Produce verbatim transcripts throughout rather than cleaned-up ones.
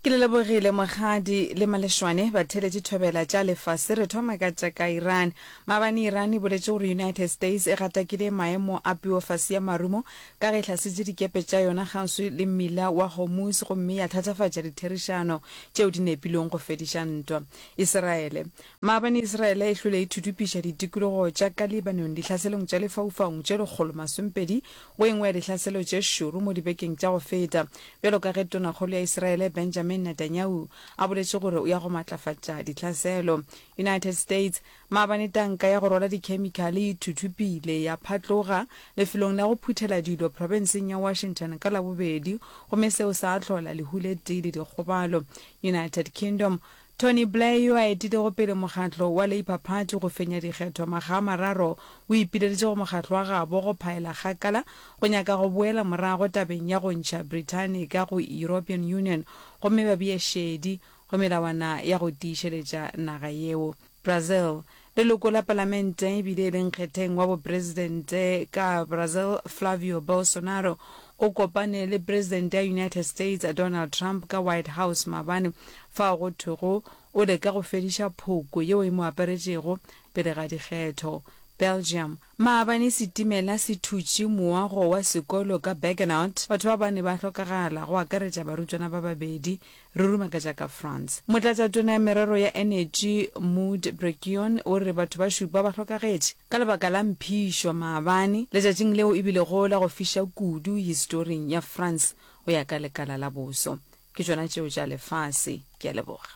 Ke le lebogile mogadi le maleshwane ba theletše thobela tša lefase re thoma ka tša ka Iran. Maabane Iran e boletše gore United States e gatakile maemo a puofase ya marumo ka ge hlasetše dikepe tša yona kgauswi le mmila wa Hormuz gomme ya thatafatša ditherišano tšeo di nepilweng go fediša ntwa. Israele maabane Israele e hlole e thutupiša ditikologo tša ka Lebanon dihlaselong tša lefaufaung tše lekgolo masomepedi go engwe ya dihlaselo tše šoro mo dibekeng tša go feta bjalo ka ge tonakgolo ya Israele Benjamin Netanyahu a boletše gore o ya go matlafatša dihlaselo. United States maabane tanka ya go rola dikhemikale e thuthupile ya phatloga lefelong la go phuthela dilo provinceng ya Washington ka labobedi gomme seo sa tlhola lehule tee le dikgobalo. United Kingdom Tony Blair yo a etile go pele mokgatlo wa Labour Party go fenya dikgetho maga mararo o ipileditše go mokgatlo wa gabo go phaela kgakala go nyaka go boela morago tabeng ya go ntšha Britain ka go European Union gomme ba bie šedi go melawana ya go tiišeletša naga yeo. Brazil leloko la palamente e bile leng kgetheng wa bo presidente ka Brazil Flavio Bolsonaro o kopane le president ya United States Donald Trump ka White House maabane fa go thwego o le ka go fediša phoko yeo e mo aparetšego pele ga dikgetho. Belgium maabane setimela se thutše moago wa sekolo ka Bergeraut batho ba bane ba hlokagala go akaretša barutwana ba babedi re rumakatša ka France. Motlatšatona ya merero ya energy Maud Breguin o re batho ba šupa ba hlokagetše ka lebaka la mphišo maabane letšatšing leo ebile go la go fiša kudu historing ya France go ya ka lekala la boso. Ke tšona tšeo tša lefase ke a leboga.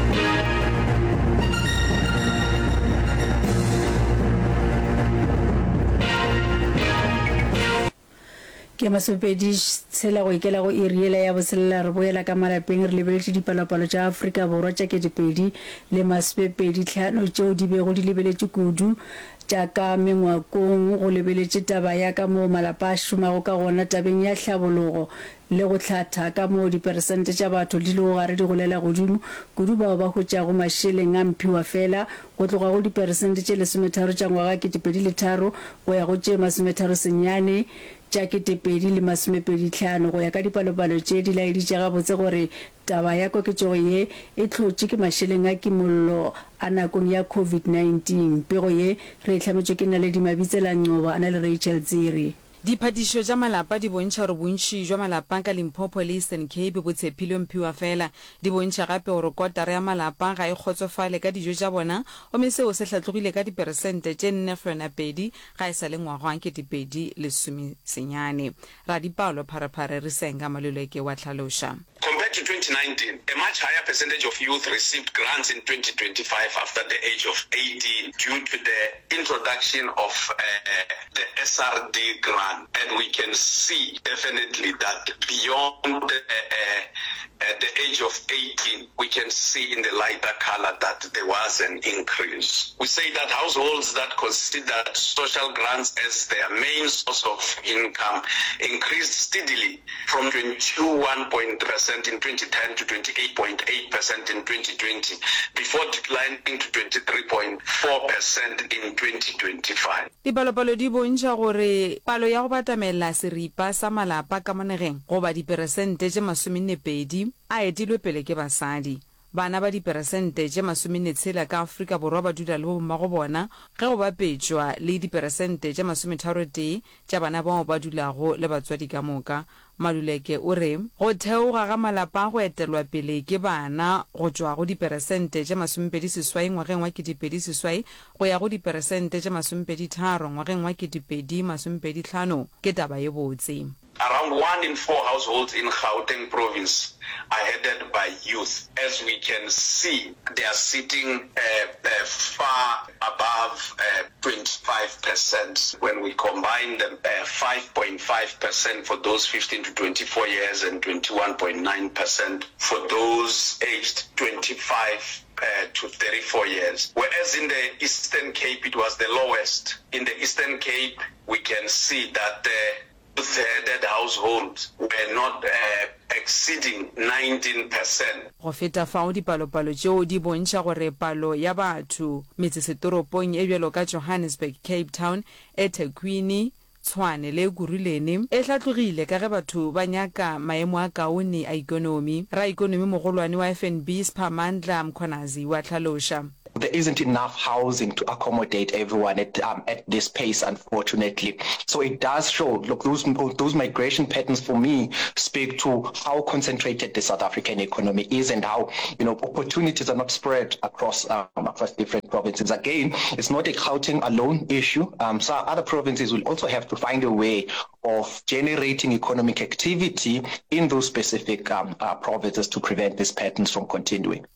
Ke masopedi tshela go ikela go iriela ya boselela re boela ka malapeng re lebeletse dipalopalo tša Afrika Borwa tša ketepedi le masopedi tlhano tšeo di bego di lebeletse kudu tša ka mengwakong go lebeletse taba ya ka mo malapa a šomago ka gona tabeng ya tlhabologo le go hlatha ka mo diperesente tša batho di lego gare di golela godimo kudu bao ba hwetšago mašeleng a mphiwa fela go tloga go diperesente tše lesometharo tša ngwaga ketepedi le tharo go ya go tše masometharo senyane tša ketepedi le masomepedi tlhano go ya ka dipalopalo tše di laeditše gabotse gore taba ya koketšego ye e hlotše ke mašeleng a kimollo a nakong ya COVID nineteen. Pego ye re ihlametšwe ke Naledi Mabitsela Ncoba a na le Rachel Tsiri. Diphatišo tša malapa di bontšha gore bontši jwa malapa ka Limpopo le Eastern Cape bo tshepilwe mphiwa fela di bontšha gape gore kotara ya malapa ga e kgotsofale ka dijo tša bona gomme seo se hlatlogile ka diperesente tše nne fela pedi ga e sa le ngwagwang ke dipedi lesome senyane. Ra dipalo pharephare re senga maloleke wa tlhaloša. Compared to twenty nineteen, a much higher percentage of youth received grants in twenty twenty-five after the age of eighteen due to the introduction of uh, the S R D grant. And we can see definitely that beyond uh, uh, uh, the age of eighteen, we can see in the lighter color that there was an increase. We say that households that consider social grants as their main source of income increased steadily from twenty-one point three percent in twenty ten to twenty-eight point eight percent in twenty twenty, before declining to twenty-three point four percent in twenty twenty-five. Dipalopalo di bontšha gore palo ya go batamela seripa sa malapa ka monegeng go ba diperesente tše masomennepedi a etilwe pele ke basadi. Bana ba diperesente tše masomenetshela ka Afrika Borwa ba dula le bomma go bona ge go bapetšwa le diperesente tše masometharo tee tša bana bao ba dulago le batswadi ka moka. Maluleke o re go theoga ga malapa go etelwa pele ke bana go tšwa go diperesente tše masomepedi seswai ngwageng wa ketepedi seswai go ya go diperesente tše masomepedi tharo ngwageng wa ketepedi masomepedi tlhano ke taba ye botse. Around one in four households in Gauteng province are headed by youth. As we can see, they are sitting uh, uh, far above uh, twenty-five percent. When we combine them, uh, five point five percent for those fifteen to twenty-four years and twenty-one point nine percent for those aged twenty-five Uh, to thirty-four years. Whereas in the Eastern Cape, it was the lowest. In the Eastern Cape, we can see that the youth-headed households were not uh, exceeding nineteen percent. Go feta fao dipalopalo tšeo di bontšha gore palo ya batho metsesetoropong e bjalo ka Johannesburg, Cape Town, eThekwini, tshwane le kurilene e hlatlogile ka ge batho ba nyaka maemo a kaone a ikonomi. Ra ikonomi mogolwane wa F N B Sphamandla Mkhonazi wa tlhalosha. There isn't enough housing to accommodate everyone at um, at this pace, unfortunately. So it does show, look, those those migration patterns for me speak to how concentrated the South African economy is and how, you know, opportunities are not spread across um, across different provinces. Again, it's not a Gauteng alone issue. Um, so other provinces will also have to find a way of generating economic activity in those specific um, uh, provinces to prevent these patterns from continuing.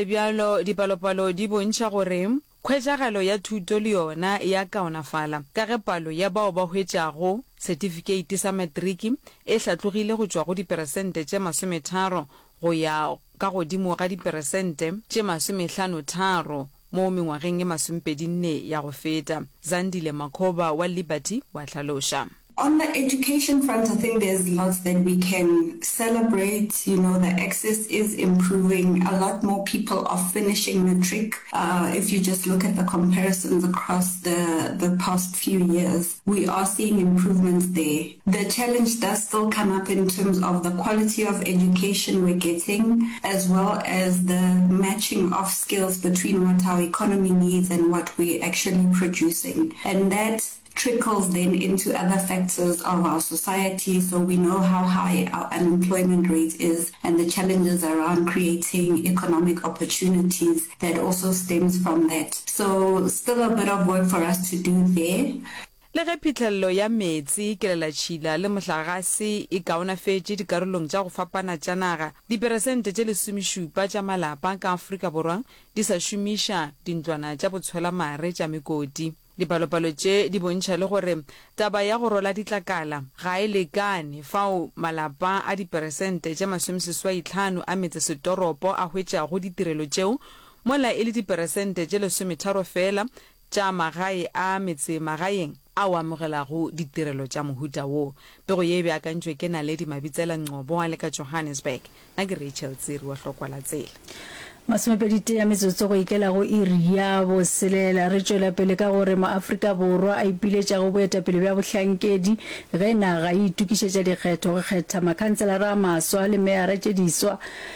Ntšha gore khwetšagalo ya thuto le yona ya kaonafala ka ge palo ya bao ba hwetšago certificate sa matriki e hlatlogile go tšwa go diperesente tše masometharo go ya ka godimo ga diperesente tše masomehlano tharo mo mengwageng e masompedinne ya go feta. Zandile Makhoba wa Liberty wa tlhalosha. On the education front, I think there's lots that we can celebrate. You know, the access is improving. A lot more people are finishing matric. Uh, if you just look at the comparisons across the, the past few years, we are seeing improvements there. The challenge does still come up in terms of the quality of education we're getting, as well as the matching of skills between what our economy needs and what we're actually producing. And that trickles then into other factors of our society, so we know how high our unemployment rate is and the challenges around creating economic opportunities that also stems from that. So still a bit of work for us to do there. Le ge phitlhelelo ya metsi ke lela tšhila le mohlagase e kaonafetše dikarolong tša go fapana tša naga, diperesente tše lesomešupa tša malapa ka Afrika Borwa di sa šomiša dintlwana tša botshwelamare tša mekoti. Dipalopalo tše di bontšha le gore taba ya go rola ditlakala ga e lekane fao malapa a diperesente tše masomeseswaitlhano a metsesetoropo a hwetšago ditirelo tšeo, mola e le diperesente tše lesometharo fela tša magae a metsemagaeng a o amogelago ditirelo tša mohuta wo. Pego ye e beakantšwe ke Naledi Mabitsela Ncobo a le ka Johannesburg. Na ke Rachel Tsiri wa Hlokwala Tsela. Masomepedite ya metsotso go ikela go iri ya boselela re tšwela pele ka gore maAfrika Borwa a ipiletša go boetapele bja bohlankedi ge naga e itukišetša dikgetho go kgetha makhanselara a maswa le meara tše diswa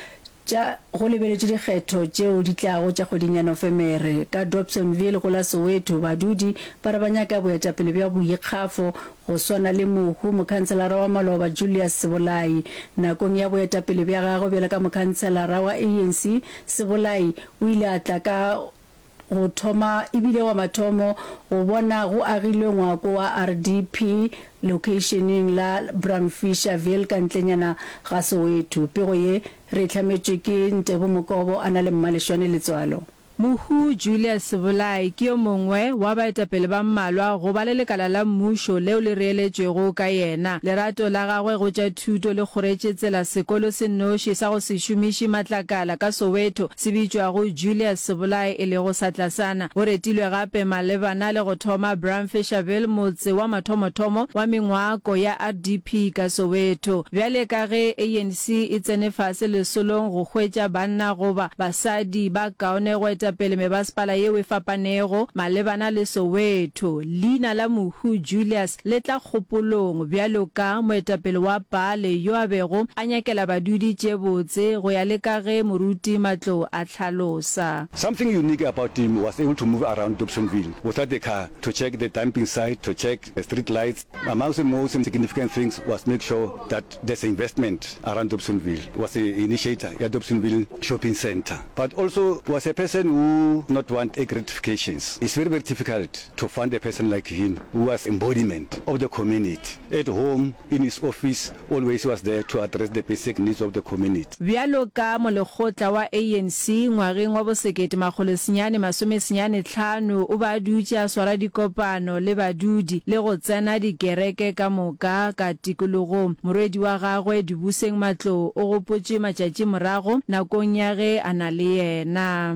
tša go lebeletše dikgetho tšeo di tlago tša kgweding ya Nofemere. Ka Dobsonville go la Soweto badudi ba re ba nyaka boetapele bja boikgafo go swana le mohu mokhanselara wa Maloba Julius Sebolai. Nakong ya boetapele bja gagwe bjale ka mokhanselara wa A N C, Sebolai o ile a tla ka go thoma ebile wa mathomo go bona go agilwe ngwako wa R D P locationing la Bramfisherville ka ntlenyana ga Soweto. Pego ye re tlhametšwe ke Ntebo Mokobo a na le Mmaleshwane Letswalo. Mohu Julius Sebolai ke yo mongwe wa baetapele ba mmalwa go ba le lekala la mmušo leo le reeletšwego ka yena. Lerato la gagwe go tša thuto le kgoretšetsela sekolo se noši sa go se šomiše matlakala ka Soweto se bitšwago Julius Sebolai e le go Satlasana. O retilwe gape malebana le go thoma Bramfisherville, motse wa mathomothomo wa mengwako ya R D P ka Soweto. Bjale ka ge A N C e tsene fase lesolong go hwetša banna goba basadi ba kaone go pele me baspala yeo e fapanego malebana le Soweto. Leina la Mohu Julius le tla kgopolong bjalo ka moetapele wa pale yo a bego a nyakela badudi tše botse go ya le ka ge moruti Matlo a tlhalosa. Something unique about him was able to move around Dobsonville without the car, to check the dumping site, to check the street lights. Amongst the most significant things was make sure that there's investment around Dobsonville. He was the initiator at Dobsonville Shopping Center, but also was a person who not want a gratifications. It's very, very difficult to find a person like him who was embodiment of the community. At home, in his office, always was there to address the basic needs of the community. Bjalo ka molekgotla wa A N C ngwageng wa bosekete makgolo senyane masome senyane tlhano o ba dutše a swara dikopano le badudi le go tsena dikereke ka moka ka tikologong. Morwedi wa gagwe Dibuseng Matlo o gopotše matšatši morago nakong ya ge a na le yena. Before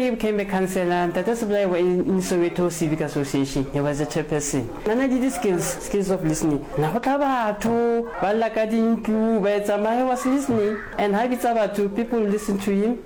he became a councillor, that was why we in Soweto Civic Association. He was a chairperson. And I did the skills, skills of listening. Now, to I was listening, and I to people listen to him.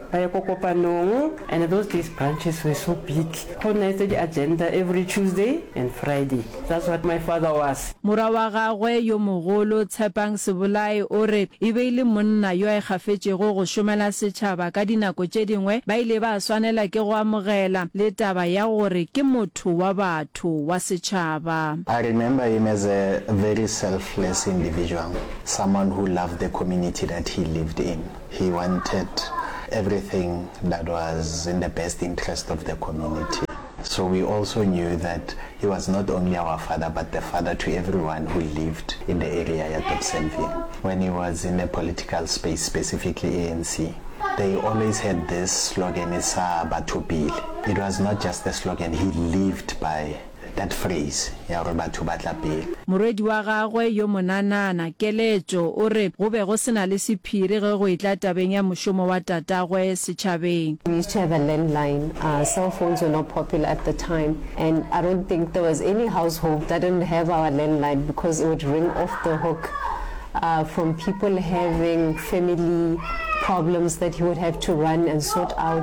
And those days branches were so big. Coordinated the agenda every Tuesday and Friday. That's what my father was. Mora wa gagwe yo mogolo Tshepang Sebolai o re e be ile monna yo a gafetse go go shomela setšhaba ka dinako tše dingwe ba ile ba swanela ke go amogela le taba ya gore ke motho wa batho wa setšhaba. I remember him as a very selfless individual, someone who loved the community that he lived in. He wanted everything that was in the best interest of the community. So we also knew that he was not only our father, but the father to everyone who lived in the area at Dobsonville. When he was in the political space, specifically A N C, they always had this slogan, Isa Batubile. It was not just a slogan, he lived by that phrase, ya re batho ba tla pele. Moredi wa gagwe yo monanana keletso o re go be go sena le sephiri ge go itla tabeng ya moshomo wa tatagwe setšhabeng. We used to have a landline. Uh, cell phones were not popular at the time, and I don't think there was any household that didn't have our landline because it would ring off the hook uh, from people having family problems that he would have to run and sort out.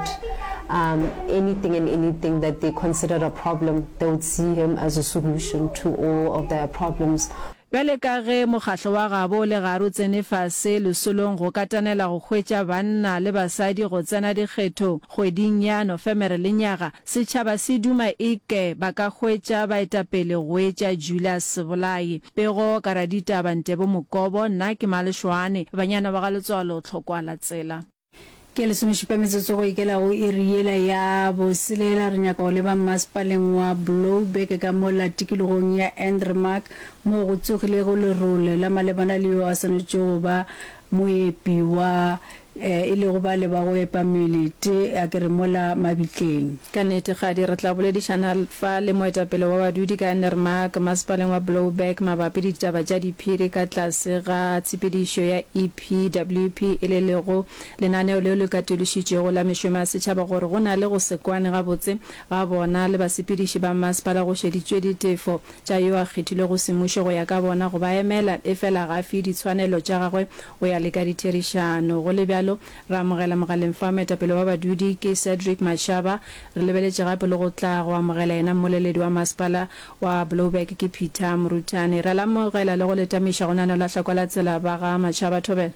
Um, anything and anything that they considered a problem, they would see him as a solution to all of their problems. Bele ka ge mokgatlo wa gabo le garo tsene fase le solong go katanela go hwetša banna le basadi go tsena dikgetho kgweding ya Nofemere le nyaga setšhaba se duma eke ba ka hwetša baetapele go etša Julius Sebolai pego ka ra ditaba Ntebo Mokobo nna ke Maleshwane banyana ba ga letswalo tlhokwala tsela. Ke le somishipa metsotso go ikela go iriela ya boselela re nyaka go leba masepaleng wa Blowback ka mola tikilogong ya Andremark mo go tsogile go lerole la malebana le yo a sanetše go ba moepi wa e le go ba le ba go epa melete a kere mola mabitleng ka nete ga di re tla boledišana fa le moetapele wa badudi ka Andremark masepaleng wa Blowback mabapi le ditaba tša diphiri ka tlase ga tshepedišo ya E P W P e le lego lenaneo leo le ka tološitšego la mešomo ya setšhaba gore go na le go sekwane gabotse ga bona le basepediši ba masepala go šeditšwe ditefo tša yo a kgethile go semušo go ya ka bona go ba emela e fela gafi ditshwanelo tša gagwe go ya le ka ditherišano go le bjalo ra amogela mogaleng fa moetapele wa badudi ke Cedric Mashaba re lebeletše gape le go tla go amogela ena mmoleledi wa masepala wa Blowback ke Peter Mrutane ra la amogela le go letamiša go nana la hlakola tsela ba ga Mashaba Thobela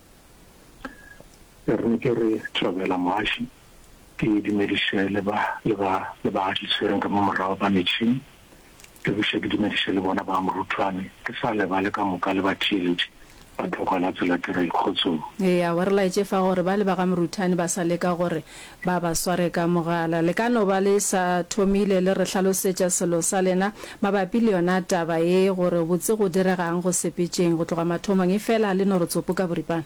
re ke re Thobela Mashi ke dimediše le ba le ba le ba tlišereng ka mo morago ba metšhini ke buše ke dimediše le bona ba Mrutane ke sa le ba le ka moka le ba theeletše ya wa re laetse fa gore ba le ba ga Mrutane ba sa leka gore ba ba sware ka mogala le ka no ba le sa thomile le re hlalosetša selo sa lena mabapi le yona taba ye gore botse go diregang go sepetšeng go tloga mathomong e fela le no re tsopo ka boripana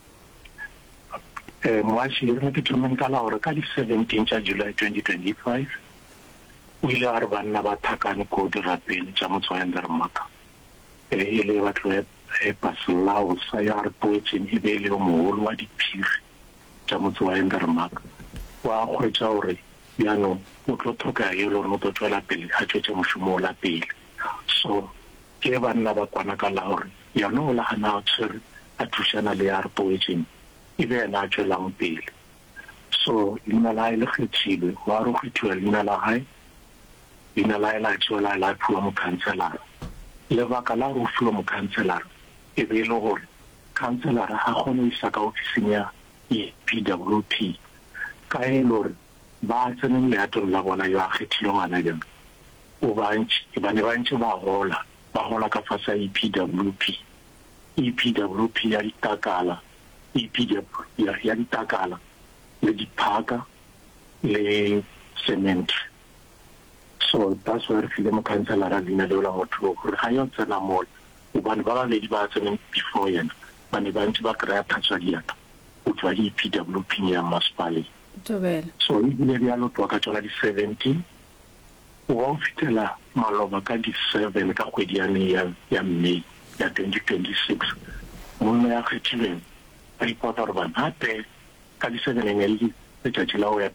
eh moaši re ke thomeng ka la gore ka di seventeen tša July twenty twenty-five o ile a re banna ba thakane ko dirapeng tša motse wa Andremark e ile ba tloe e paselao sa ya re poetseng e be le mogolo wa diphiri tša motse wa Andremark wa hwetša gore bjano o tlo tlhoka ye le gore o tlo tšwela pele a tšwetše mošomo o la pele so ke banna ba kwana ka la gore yona o lagana o tshwere a thušana le ya re poetseng e be yena a tšwelang pele so leina la hae le kgethilwe wa re kgethiwa leina la hae leina la hae la tšwela la fiwa mokhanselara lebaka la go fiwa mokhanselara e be le gore khanselara ga kgone isa ka ofising ya E P W P ka e le gore ba tseneng leatong la bona yo a kgethile ngwana jang o bantši ba ne bantši ba gola ba gola ka fasa E P W P E P W P ya ditakala E P W ya ya ditakala le diphaka le cement so that's why re file mokhanselara leina leo la motho gore ga yo tsena mola ubani ba le ba tseneng before yena ba ne bantši ba kry-a thatswa diata go tswa E P W P ya masepale Thobela so e bile bjalo tloa ka tsona di seventeen wa o fitela maloba ka di seven ka kgwedi yane ya ya May ya twenty twenty-six monna ya kgethilweng a ipota gore bana gape ka di seven ene le letšatši la go epa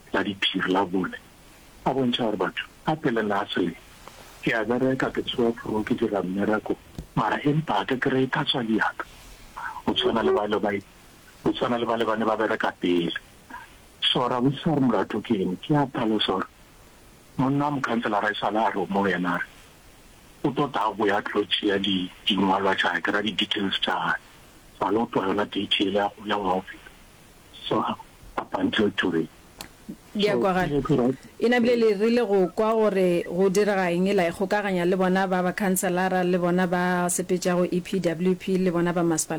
la diphiri la bone a bontšha gore batho a pele nna sele ke a bereka ke tsoa foro ke dira mmereko mara empa ke kry-e thatswa diaka o tshwana le bale ba o tshwana le bale ba ne ba bereka pele so ra botsisa gore molato ke eng ke a tlhalosa gore monna mokhanselara e sale a re mo yena re o tota a boya tlo tšea dingwalwa tša ke ra di-details tša sa lo twa yona detail ya go ya ngwa feta so up until today ya kwa ga ina bile le rile go kwa gore go direga eng la go kaganya le bona ba ba councilora le bona ba sepetša go E P W P le bona ba masipala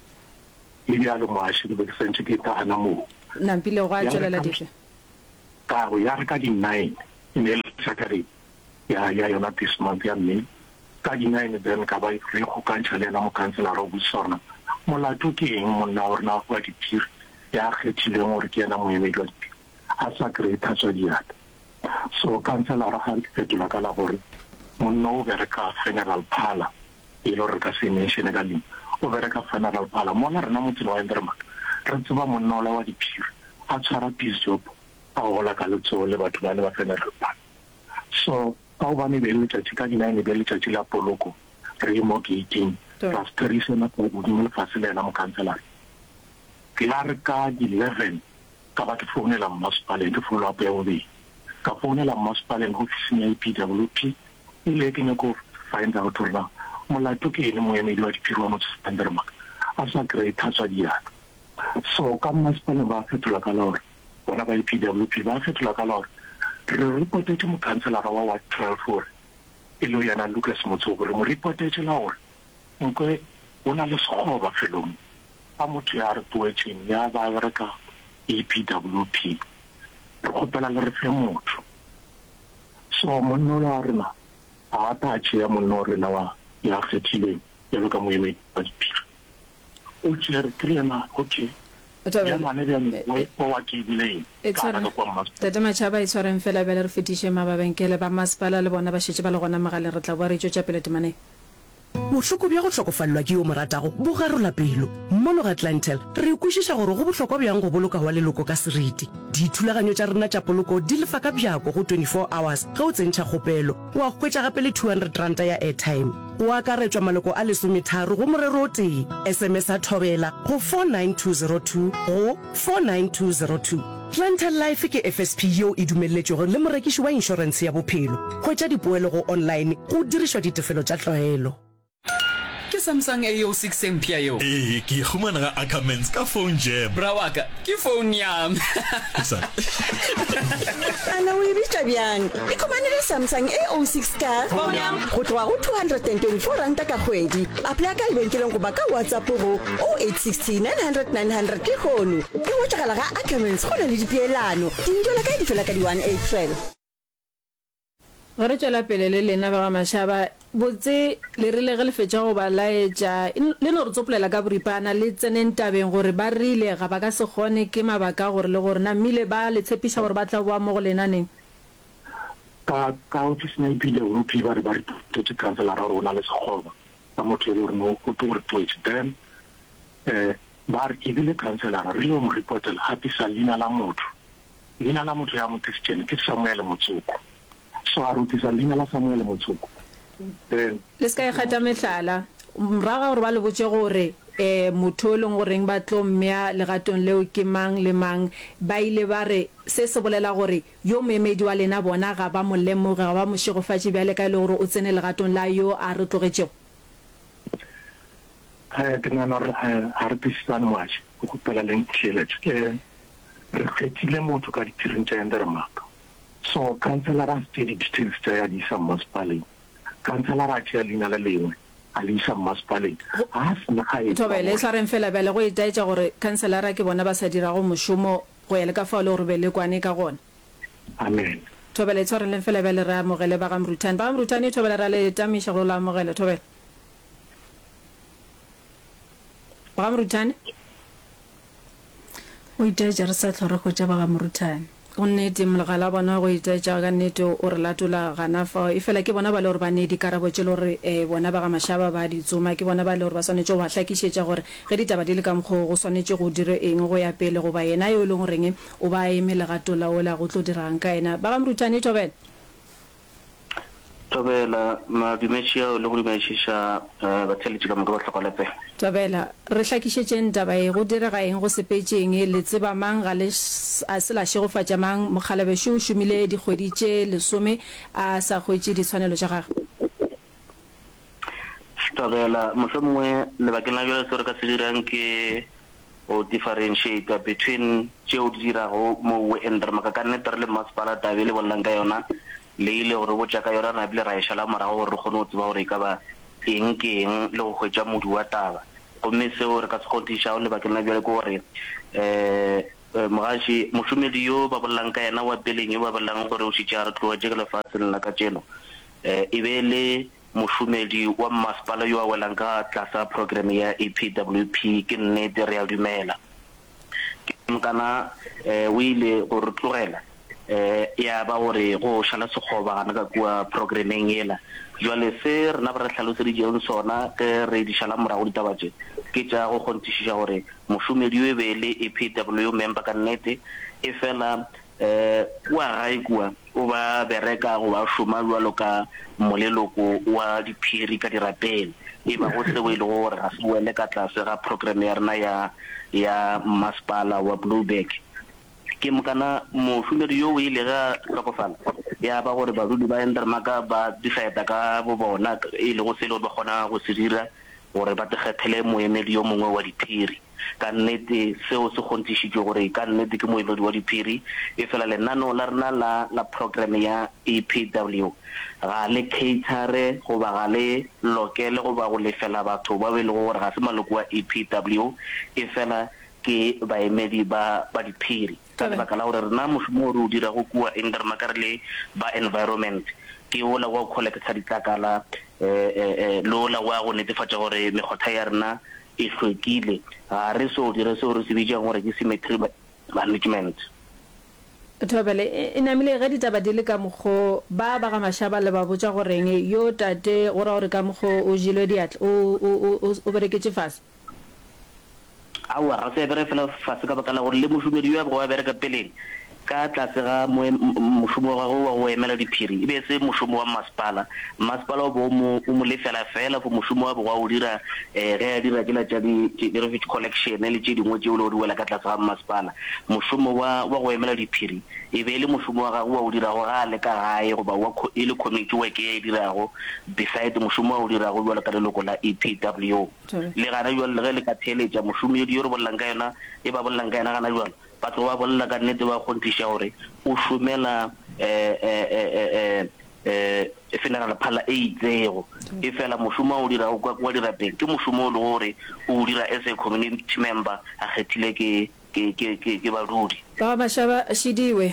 e bja le moaši ke sentse ke taana mo nampile go a tšwelela dife ka go ya re ka di-nine ene le sakare ya ya yona this month ya mme ka di-nine then ka ba re go kantšha le ena mo councilora o botsisa gorena molato ke eng monna gore na wa diphiri ya kgethileng gore ke ena moemedi wa diphiri a sa kry-e thatswa diata so councilora ga ke fetola ka la gore monna o bereka funeral parlour e le gore ka se menšene ka leng o bereka funeral parlour mona rena motseng wa endermark re tseba monna ola wa diphiri a tshwara peace job a gola ka letsogo le batho ba le ba funeral parlour so ka gobane be le letšatši ka di-nine be letšatši la poloko re mo gating plus terisena ko godimo lefatshe le ena mo councilora ke la re ka di-eleven ka ba ke founela mmasepaleng ke follow up ya bobedi ka founela mmasepaleng officing ya E P W P ile ke nyako find out gore na molato ke ene moemedi wa diphiri wa motse endermark a sa kry-e thatswa diaka so ka mmasepaleng ba fetola ka la gore bona ba E P W P ba fetola ka la gore re reportetse mokhanselara wa ward twelve gore e le yana Lucas Motsoko re mo reportetse la gore nkwe o na le sekgoba felong a motho ya re tuetseng ya ba bereka E P W P re kgopela le re fe motho so monna wa rena a ta tšea monna wa rena wa ya kgethileng jalo ka moemedi wa diphiri o tšere ke le ena okay bjamane bjane o wa ke ebileng ka ka kwa mmasepala tate matšhaba e tshwareng fela bjale re fetiše mababenkele ba masepala le bona ba šetše ba le gona mogaleng re tla boa re tšwetša pele temaneng bohloko bja go hlokofallwa ke yo moratago bo garola pelo mmono ga Atlantel re ikwešiša gore go bohlokwa bjang go boloka wa leloko ka seriti dithulaganyo tša rena tša poloko di lefa ka bjako go twenty-four hours ge o tsentšha kgopelo wa hwetša gape le two hundred ranta ya airtime o akaretswa maloko a lesometharo go morero o tee S M S a thobela go four nine two zero two go four nine two zero two Atlantel Life ke F S P yo e dumelletšwego le morekiši wa inšorense ya bophelo hwetša dipoelo go online go dirišwa ditefelo tša tlwaelo ke Samsung A O six Ampere yo eh ke khumana ga Ackermans ka phone jam bra wa ka ke phone yam ana o ibitsa bjang e komane le Samsung A O six ka phone yam go tloa go two hundred twenty-four ranta ka kgwedi apply ka lebenkeleng go ba ka WhatsApp go oh eight six oh nine hundred nine hundred ke kgono e wetšagala ga Ackermans go na le dipeelano dintola ka di fela ka di one April re tšwela pele le lena ba ga mašhaba botse le rile ge le fetša go ba laetša le no re tsopolela ka boripana le tseneng tabeng gore ba rile ga ba ka se kgone ke mabaka gore le gore na mmile ba le tshepiša gore ba tla boa mo go lenaneng ka ka office na E P W P ba re ba reportetse councilora gore o na le sekgoba ka motho e le gore mo o tlo re twetse then eh ba re ebile councilora re ile mo reportela hape sa leina la motho leina la motho ya motesitšene ke Samuel Motsoko so a rutisa leina la Samuel Motsoko then le ska e gata mehlala mraga gore ba le botse gore eh motho le goreng ba tlo mmea legatong leo ke mang le mang ba ile ba re se se bolela gore yo memedi wa lena bona ga ba molemo ga ba mošigofatši bjale ka le gore o tsene legatong la yo a re tlogetšego eh ke nana re ha re pisana moaši go kopela leng tšhelete ke re kgethile motho ka dithiring tša endermark so councilora tse di details tša ya di sa mmasepaleng councilora tša leina le lengwe a le isa mmasepaleng a sena ga e thobele e tshwareng fela bjale go itaetša gore councilora ke bona ba sa dirago mošomo go ya le ka fao le gore be le kwane ka gona amen thobele e tshwareng fela bjale re amogele ba ga morutane ba ga morutane thobele ra le tamiša go la amogele thobele ba ga morutane o itaetša re sa tlhore go tša ba ga morutane go nnete molgala bona go itetša ka nnete o re latola gana fa e fela ke bona ba le gore ba ne dikarabo tše le gore um bona ba ga mashaba ba di tsoma ke bona ba le gore ba swanetše go ba hlakišetša gore ge ditaba di le ka mokgwa go swanetše go dire eng go ya pele goba yena yo e leng goreng o ba eme legato la ola go tlo dirang ka ena ba ga Mrutani Thobela Thobela madumešia le go dumešisa batheletši ka moka ba tlhokolepe Thobela re hlakišetšeng taba e go direga eng go sepetšeng le tseba mang ga le a se la šegofatša mang Mokgalabešo o šomile dikgwedi tše lesome a sa hwetše ditshwanelo tša gagwe Thobela mohlomongwe lebakeng la bjale seo re ka se dirang ke o differentiate between tšeo di dirago mo Endermark ka nnete re le masepala tabe le bolelang ka yona le ile gore botša ka yona na bile ra ešala morago gore re kgone go tseba gore e ka ba eng ke eng le go hwetša modu wa taba gomme seo re ka se kgontišago lebakeng la bjale ke gore um mogaši mošomedi yo ba bolelang ka yena wa peleng yo ba bolelang gore o šitše a re tlogetše ke lefatshe lela ka tšeno um e be le mošomedi wa masepala yo a welang ka tlasa program ya E P W P ke nnete re a dumela kana um o ile gore tlogela eh ya ba gore go šala sekgoba gana ka kua programming ela jwale se rena ba re tlhaloseditšeng sona ke re di šala morago ditaba tše ke tša go kgontišiša gore mošomedi yo e be le E P W member ka nnete e fela eh wa gae kua o ba bereka go ba šoma jwalo ka moleloko wa diphiri ka dirapeng e ba go se o ile gore ga se wele ka tlase ga program ya rena ya ya masepala wa Blueberg ke mokana mošomedi yo o ile ga tlhokofala ya ba gore badudi ba Endermark ba decide ka bo bona e le go se le ba kgona go se dira gore ba tekgethele moemedi yo mongwe wa diphiri ka nnete seo se kgontišitšwe gore ka nnete ke moemedi wa diphiri e fela lenaneo la rena la la program ya E P W ga le catere goba ga le lokele goba go lefela batho ba be le gore ga se maloko wa E P W e fela ke baemedi ba ba diphiri ka lebaka la gore rena mošomo re o dira go kua Endermark re le ba environment ke ola wa collecta ditlakala eh lo la wa go netefatša gore mekgotha ya rena e hlwekile ga re so dire seo re se bitšang gore ke cemetery management Thobela e namile ga ditaba di le ka mokgo ba ba ga mashaba le ba botša goreng yo tate go ra gore ka mokgo o jilwe diatla o o o bereketse fase awa ga se bere fela fase ka baka la gore le mošomedi yo go a bereka peleng ka tlase ga mošomo wa go go emela diphiri e be se mošomo wa masepala masepala o bo mo o mo lefela fela go mošomo wa bo o dira eh ge a dira ke la tša di refugee collection le tše dingwe tšeo le di wela ka tlase ga masepala mošomo wa wa go emela diphiri e be le mošomo wa gago wa o dirago ga le ka gae goba wa e le community work e dirago beside mošomo wa o dirago jwalo ka leloko la E P W le gana jwalo le ge le ka theeletša mošomo yo di yo re bolelang ka yona e ba bolelang ka yona gana jwalo batho ba bolela ka nnete ba kgontiša gore o šomela eh eh eh e funeral phala e itsego e fela mošomo o dira go kwa dirapeng ke mošomo o le gore o dira as a community member a kgethile ke ke ke ke badudi ba ba shaba shidiwe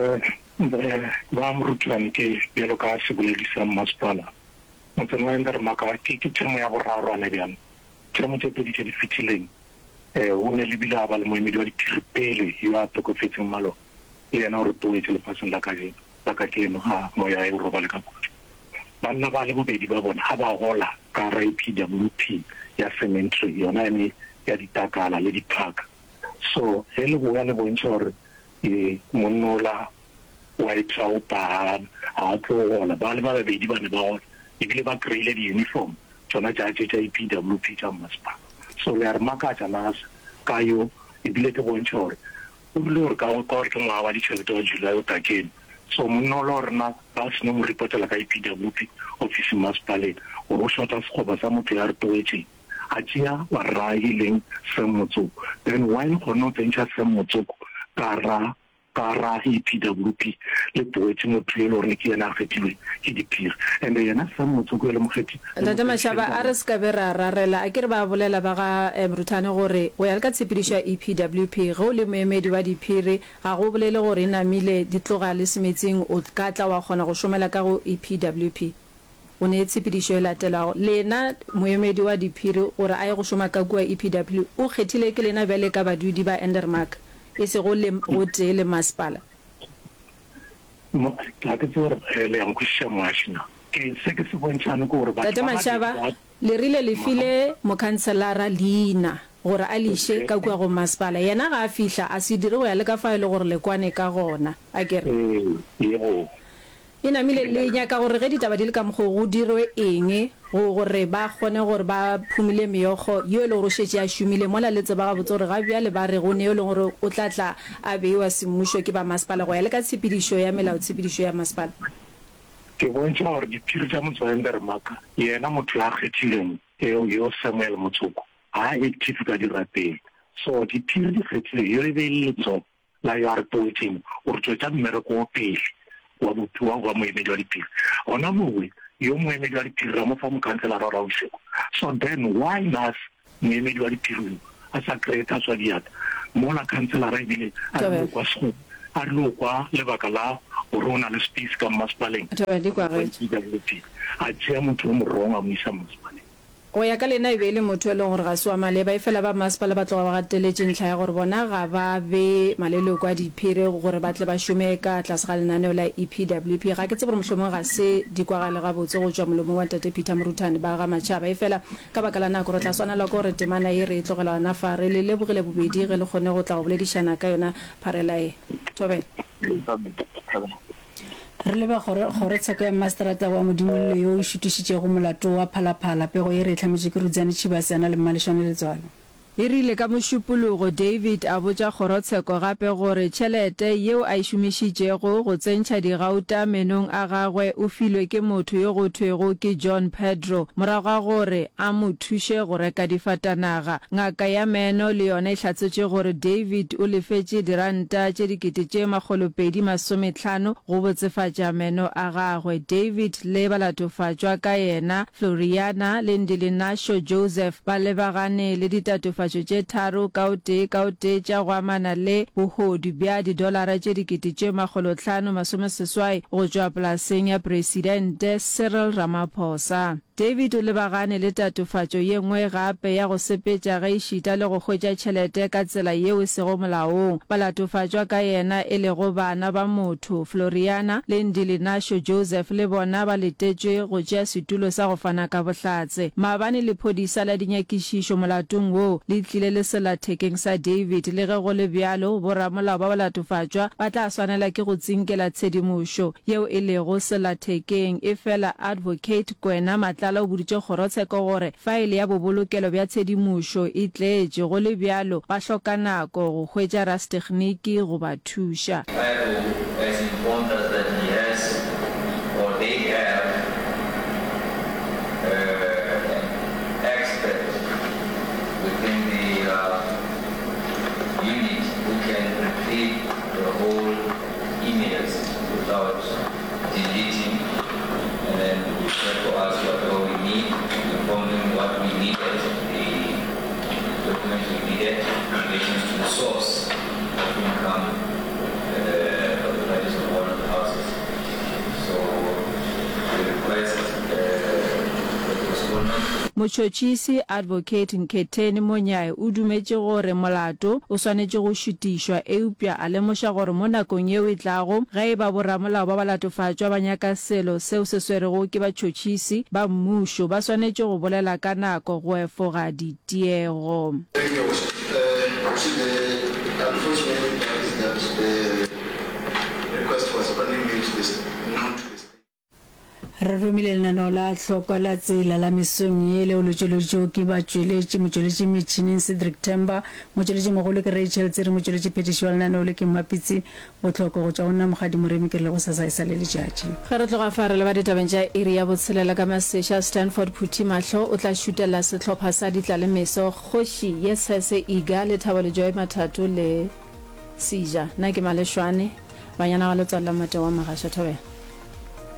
eh ba Mrutani ke bjalo ka se boledisa masepala motseng wa Endermark ke ke tšhomo ya boraro le bjana tšhomo tše pedi tše di fitileng eh o ne le bila ba le moemedi wa diphiri yo a tokofetseng malo le yena o re toetse lefatsheng la kajeno la kajeno ha moya e roba le ka kotsi banna ba le bobedi ba bona ha ba gola ka ra E P W P ya cemetery yona ene ya ditakala le diphaka so he le boya le bontšha gore e monnola wa itsa o pa a tlo gola ba le ba babedi ba ne ba gola ebile ba kry-ile di-uniform tsona tša tše tša E P W P tša masepala so le a re makatša nasa ka yo ebile ke bontšha gore o bile gore ka gore ke ngwaga wa ditšhelete wa July o takene so monnola o rena ba sene mo repotela ka E P W P office masepaleng gore o shota sekgoba sa motho ya re toetseng a tšea wa raileng semmotsoko then wine gone o tsentšha semmotsoko ka ra ka ra E P W P le toetse motho e le gore ke yena a kgethilwe ke diphiri and yena semmotsoko e le mokgethi Ntate Mashaba a re ska be ra rarela a ke re ba bolela ba ga Mrutani gore go ya le ka tshepedišo ya E P W P go le moemedi wa diphiri ga go bolele gore namile ditloga le semetseng o ka tla wa kgona go šomela ka go E P W P o ne tshepedišo e latelago lena moemedi wa diphiri gore a ye go šoma ka kua E P W o kgethile ke lena bjale ka badudi ba Endermark e se go le go tee le masepala mo ka ke tsore le yang kwisha mwashina ke se ke se bontshana go re ba tate Mashaba le rile le file mokhanselara Lina gore a lishe ka kwa go masepala yena ga a fihla a se dire go ya le ka fa ile gore le kwane ka gona a kere yego ina mile le nya ka gore ge ditaba di le ka mgo go dirwe eng go gore ba gone gore ba phumile meyogo yo le go shetse a shumile mola le tseba ga botse gore ga bya le ba re go ne yo le gore o tlatla a beiwa semusho ke ba masepala go ya le ka tshepedišo ya melao tshepedišo ya masepala ke bontšha gore diphiri tša Motswaendermaka yena motho a kgethileng eo yo Samuel Motsoko a active ka dirapeng so diphiri di kgethile yo e beeletso la yo a reporting gore tšwetša mmereko o pele wa bophiwa wa moemedi wa diphiri ona mongwe yo moemedi wa diphiri ra mo fa mokhanselara ra Rauseko so then why not moemedi wa diphiri a sa kry-eta tswa diata mola khanselara ebile a re kwa sego a re kwa lebaka la gore o na le space ka masepaleng a tšea motho o morong a mo isa masepaleng go ya ka lena e be le motho e leng gore ga se wa maleba e fela ba masepala ba tloga ba gateletse ntlha ya gore bona ga ba be maleloko a diphiri gore ba tle ba šome ka tlase ga lenaneo la E P W P ga ke tse gore mohlomong ga se dikwagale ga botse go tswa molomong wa Tate Peter Moruthane ba ga Mashaba e fela ka baka la nako re tla swana la gore temana e re e tlogela ona fa re le lebogile bobedi ge le kgone go tla go boledišana ka yona pharela e Thobela re leba gore tsheko ya masterata wa modimollo yo o šutišitšego molato wa phalaphala pego e re tlhametše ke Rudzane Chibasana le Mmalešwane Letswalo e rile ka mošupologo David a botša kgorotsheko gape gore tšhelete yeo a e šomišitšego go tsentšha digauta menong a gagwe o filwe ke motho yo go thwego ke John Pedro morago ga gore a mo thuše go reka difatanaga ngaka ya meno le yona e hlatsetše gore David o lefetše diranta tše dikete tše makgolopedi masomehlano go botsefatša meno a gagwe David le balatofatšwa ka yena Floriana le Ndilinasho Joseph ba lebagane le ditatofatšo tše tharo ka o tee ka o tee tša go amana le bogodu bja didolara tše dikete tše makgolohlano masomeseswai go tšwa polaseng ya presidente Cyril Ramaphosa David o lebagane le tatofatšo ye nngwe gape ya go sepetša ge išita le go hwetša tšhelete ka tsela yeo e sego molaong balatofatšwa ka yena e lego bana ba motho Floriana le Ndilinasho Joseph le bona ba letetšwe go tšea setulo sa go fana ka bohlatse maabane le phodisa la dinyakišišo molatong woo le tlile le selathekeng sa David le ge go le bjalo boramolao ba balatofatšwa ba tla swanela ke go tsinkela tshedimošo yeo e lego selathekeng e fela advocate Kwena Matla o boditše kgorotsheko gore faele ya bobolokelo bja tshedimošo e tletše go le bjalo ba hloka nako go hwetša rastekhniki go ba thuša without deleting and then for us whatever we need, informing what we needed, the documents we needed in relation to the source of income uh, for the purchase of one of the houses. So the request uh, the postponement. Mochotšisi advocate Nketheni Monyae o dumetše gore molato o swanetše go šutišwa eupša a lemoša gore mo nakong yeo e tlago ge e ba boramolao ba balatofatšwa ba nyaka selo seo se swerego ke batšotšisi ba mmušo ba swanetše go bolela ka nako go efoga ditiego. re romile lenaneo la tlhoko la tsela la mesong ye le o lotšolotšo ke batšweletše motšweletše metšhineng Cedric Temba motšweletše mogolo ke Rachel Tsere motšweletše phetiši wa lenaneo le ke Mmapitsi botlhoko go tšwa go nna mogadi moremi ke re le go sa sa e sa le letšatši ge re tloga fa re le ba ditabeng tša iri ya botshelela ka maseša Stanford Phutimatlho o tla šutela sehlopha sa ditlalemeso kgoši ye sese iga le Thabo le Joy Mathato le Sija nna ke Malešwane banyana ga letswalla mate wa Magasha Thobela.